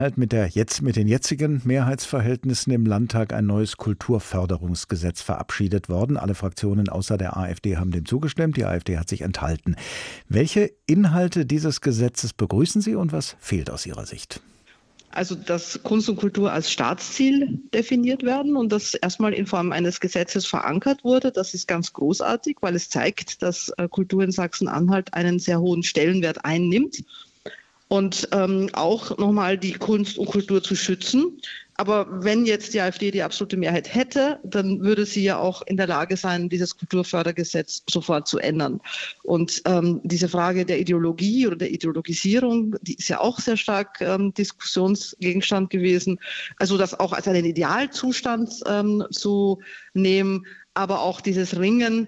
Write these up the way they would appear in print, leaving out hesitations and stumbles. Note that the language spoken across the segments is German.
Mit den jetzigen Mehrheitsverhältnissen im Landtag ein neues Kulturförderungsgesetz verabschiedet worden. Alle Fraktionen außer der AfD haben dem zugestimmt. Die AfD hat sich enthalten. Welche Inhalte dieses Gesetzes begrüßen Sie und was fehlt aus Ihrer Sicht? Also, dass Kunst und Kultur als Staatsziel definiert werden und das erstmal in Form eines Gesetzes verankert wurde, das ist ganz großartig, weil es zeigt, dass Kultur in Sachsen-Anhalt einen sehr hohen Stellenwert einnimmt. Und auch nochmal die Kunst und Kultur zu schützen. Aber wenn jetzt die AfD die absolute Mehrheit hätte, dann würde sie ja auch in der Lage sein, dieses Kulturfördergesetz sofort zu ändern. Und diese Frage der Ideologie oder der Ideologisierung, die ist ja auch sehr stark Diskussionsgegenstand gewesen. Also das auch als einen Idealzustand zu nehmen, aber auch dieses Ringen.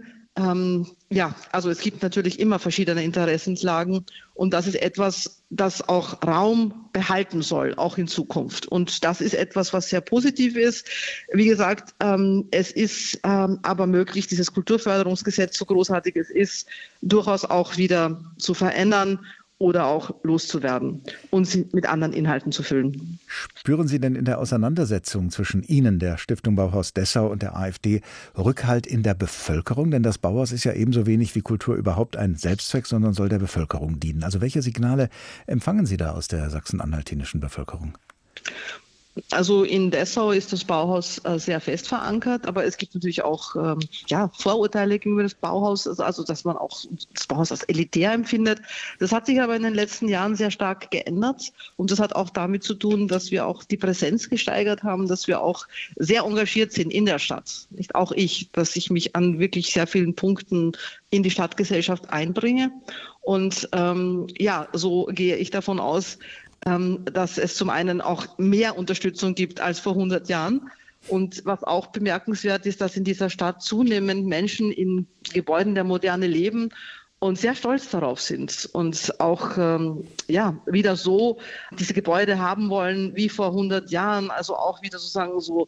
Also es gibt natürlich immer verschiedene Interessenslagen und das ist etwas, das auch Raum behalten soll, auch in Zukunft. Und das ist etwas, was sehr positiv ist. Wie gesagt, es ist aber möglich, dieses Kulturförderungsgesetz, so großartig es ist, durchaus auch wieder zu verändern oder auch loszuwerden und sie mit anderen Inhalten zu füllen. Spüren Sie denn in der Auseinandersetzung zwischen Ihnen, der Stiftung Bauhaus Dessau und der AfD, Rückhalt in der Bevölkerung? Denn das Bauhaus ist ja ebenso wenig wie Kultur überhaupt ein Selbstzweck, sondern soll der Bevölkerung dienen. Also welche Signale empfangen Sie da aus der sachsen-anhaltinischen Bevölkerung? Also in Dessau ist das Bauhaus sehr fest verankert, aber es gibt natürlich auch Vorurteile gegenüber das Bauhaus, also dass man auch das Bauhaus als elitär empfindet. Das hat sich aber in den letzten Jahren sehr stark geändert und das hat auch damit zu tun, dass wir auch die Präsenz gesteigert haben, dass wir auch sehr engagiert sind in der Stadt. Nicht auch ich, dass ich mich an wirklich sehr vielen Punkten in die Stadtgesellschaft einbringe und so gehe ich davon aus, dass es zum einen auch mehr Unterstützung gibt als vor 100 Jahren. Und was auch bemerkenswert ist, dass in dieser Stadt zunehmend Menschen in Gebäuden der Moderne leben und sehr stolz darauf sind und auch wieder so diese Gebäude haben wollen wie vor 100 Jahren, also auch wieder sozusagen so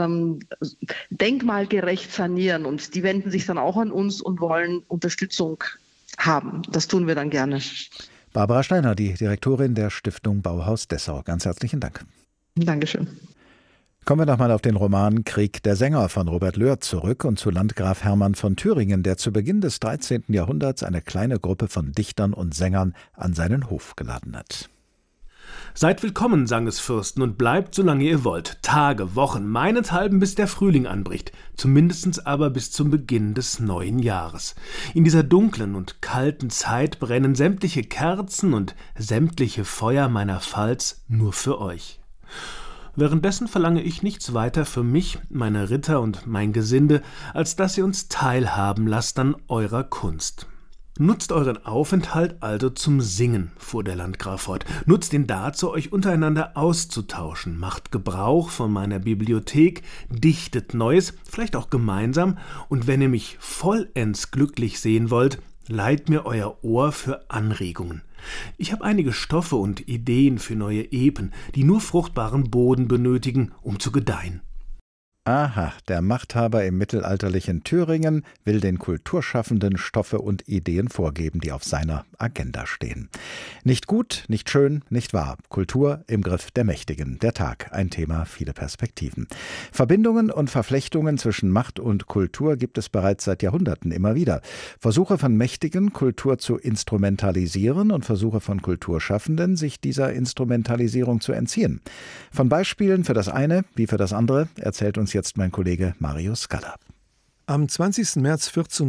denkmalgerecht sanieren. Und die wenden sich dann auch an uns und wollen Unterstützung haben. Das tun wir dann gerne. Barbara Steiner, die Direktorin der Stiftung Bauhaus Dessau. Ganz herzlichen Dank. Dankeschön. Kommen wir nochmal auf den Roman Krieg der Sänger von Robert Löhr zurück und zu Landgraf Hermann von Thüringen, der zu Beginn des 13. Jahrhunderts eine kleine Gruppe von Dichtern und Sängern an seinen Hof geladen hat. Seid willkommen, sang es Fürsten, und bleibt, solange ihr wollt, Tage, Wochen, meinethalben, bis der Frühling anbricht, zumindest aber bis zum Beginn des neuen Jahres. In dieser dunklen und kalten Zeit brennen sämtliche Kerzen und sämtliche Feuer meiner Pfalz nur für euch. Währenddessen verlange ich nichts weiter für mich, meine Ritter und mein Gesinde, als dass ihr uns teilhaben lasst an eurer Kunst. Nutzt euren Aufenthalt also zum Singen, fuhr der Landgraf fort. Nutzt ihn dazu, euch untereinander auszutauschen. Macht Gebrauch von meiner Bibliothek, dichtet Neues, vielleicht auch gemeinsam. Und wenn ihr mich vollends glücklich sehen wollt, leiht mir euer Ohr für Anregungen. Ich habe einige Stoffe und Ideen für neue Epen, die nur fruchtbaren Boden benötigen, um zu gedeihen. Aha, der Machthaber im mittelalterlichen Thüringen will den Kulturschaffenden Stoffe und Ideen vorgeben, die auf seiner Agenda stehen. Nicht gut, nicht schön, nicht wahr. Kultur im Griff der Mächtigen. Der Tag, ein Thema, viele Perspektiven. Verbindungen und Verflechtungen zwischen Macht und Kultur gibt es bereits seit Jahrhunderten immer wieder. Versuche von Mächtigen, Kultur zu instrumentalisieren und Versuche von Kulturschaffenden, sich dieser Instrumentalisierung zu entziehen. Von Beispielen für das eine wie für das andere erzählt uns jetzt mein Kollege Mario Scala. Am 20. März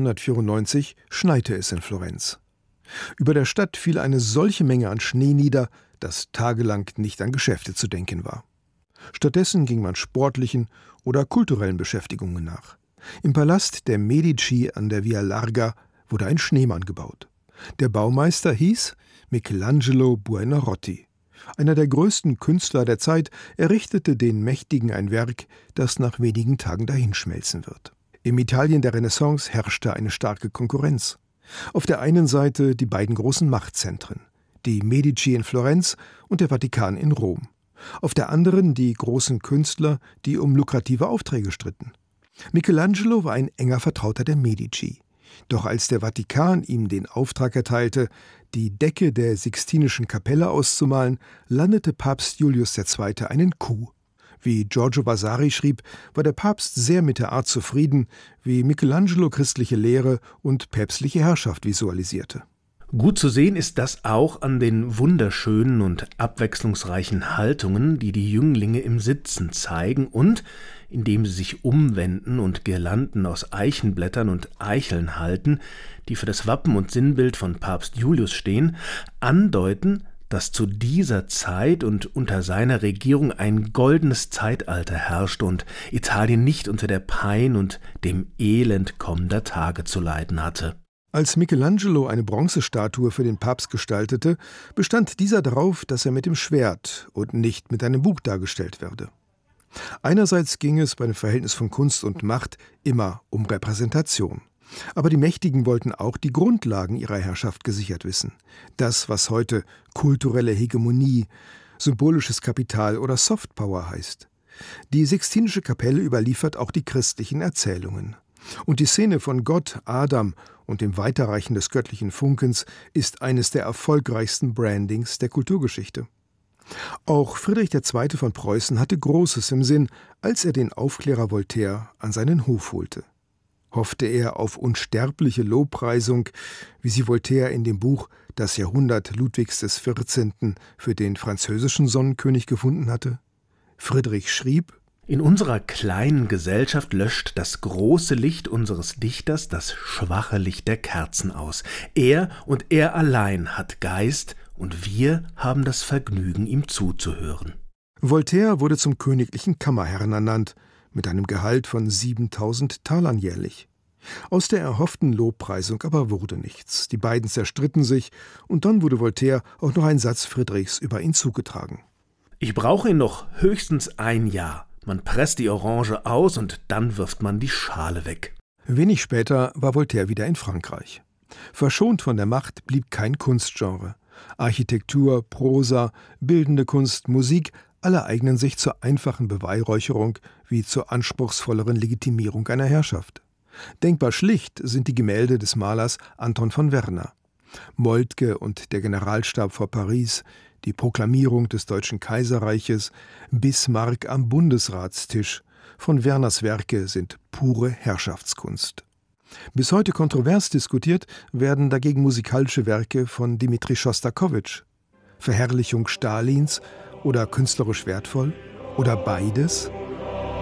1494 schneite es in Florenz. Über der Stadt fiel eine solche Menge an Schnee nieder, dass tagelang nicht an Geschäfte zu denken war. Stattdessen ging man sportlichen oder kulturellen Beschäftigungen nach. Im Palast der Medici an der Via Larga wurde ein Schneemann gebaut. Der Baumeister hieß Michelangelo Buonarroti. Einer der größten Künstler der Zeit errichtete den Mächtigen ein Werk, das nach wenigen Tagen dahinschmelzen wird. Im Italien der Renaissance herrschte eine starke Konkurrenz. Auf der einen Seite die beiden großen Machtzentren, die Medici in Florenz und der Vatikan in Rom. Auf der anderen die großen Künstler, die um lukrative Aufträge stritten. Michelangelo war ein enger Vertrauter der Medici. Doch als der Vatikan ihm den Auftrag erteilte, die Decke der Sixtinischen Kapelle auszumalen, landete Papst Julius II. Einen Coup. Wie Giorgio Vasari schrieb, war der Papst sehr mit der Art zufrieden, wie Michelangelo christliche Lehre und päpstliche Herrschaft visualisierte. Gut zu sehen ist das auch an den wunderschönen und abwechslungsreichen Haltungen, die die Jünglinge im Sitzen zeigen und, indem sie sich umwenden und Girlanden aus Eichenblättern und Eicheln halten, die für das Wappen und Sinnbild von Papst Julius stehen, andeuten, dass zu dieser Zeit und unter seiner Regierung ein goldenes Zeitalter herrschte und Italien nicht unter der Pein und dem Elend kommender Tage zu leiden hatte. Als Michelangelo eine Bronzestatue für den Papst gestaltete, bestand dieser darauf, dass er mit dem Schwert und nicht mit einem Buch dargestellt werde. Einerseits ging es bei dem Verhältnis von Kunst und Macht immer um Repräsentation. Aber die Mächtigen wollten auch die Grundlagen ihrer Herrschaft gesichert wissen. Das, was heute kulturelle Hegemonie, symbolisches Kapital oder Softpower heißt. Die Sixtinische Kapelle überliefert auch die christlichen Erzählungen. Und die Szene von Gott, Adam und dem Weiterreichen des göttlichen Funkens ist eines der erfolgreichsten Brandings der Kulturgeschichte. Auch Friedrich II. Von Preußen hatte Großes im Sinn, als er den Aufklärer Voltaire an seinen Hof holte. Hoffte er auf unsterbliche Lobpreisung, wie sie Voltaire in dem Buch »Das Jahrhundert Ludwigs XIV.« für den französischen Sonnenkönig gefunden hatte? Friedrich schrieb: In unserer kleinen Gesellschaft löscht das große Licht unseres Dichters das schwache Licht der Kerzen aus. Er und er allein hat Geist, und wir haben das Vergnügen, ihm zuzuhören. Voltaire wurde zum königlichen Kammerherrn ernannt, mit einem Gehalt von 7.000 Talern jährlich. Aus der erhofften Lobpreisung aber wurde nichts. Die beiden zerstritten sich, und dann wurde Voltaire auch noch ein Satz Friedrichs über ihn zugetragen. Ich brauche ihn noch höchstens ein Jahr. Man presst die Orange aus und dann wirft man die Schale weg. Wenig später war Voltaire wieder in Frankreich. Verschont von der Macht blieb kein Kunstgenre. Architektur, Prosa, bildende Kunst, Musik, alle eignen sich zur einfachen Beweihräucherung wie zur anspruchsvolleren Legitimierung einer Herrschaft. Denkbar schlicht sind die Gemälde des Malers Anton von Werner. Moltke und der Generalstab vor Paris, die Proklamierung des Deutschen Kaiserreiches, Bismarck am Bundesratstisch. Von Werners Werke sind pure Herrschaftskunst. Bis heute kontrovers diskutiert werden dagegen musikalische Werke von Dmitri Schostakowitsch. Verherrlichung Stalins oder künstlerisch wertvoll oder beides?